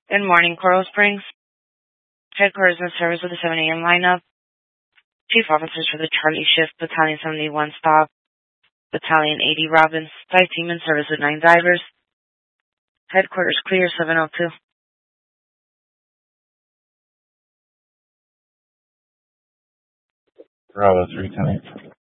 Good morning, Coral Springs. Headquarters in service with the 7 a.m. lineup. Chief officers for the Charlie Shift, Battalion 71 Stop, Battalion 80 Robbins, Flight team in service with 9 divers. Headquarters clear 702. Bravo 310.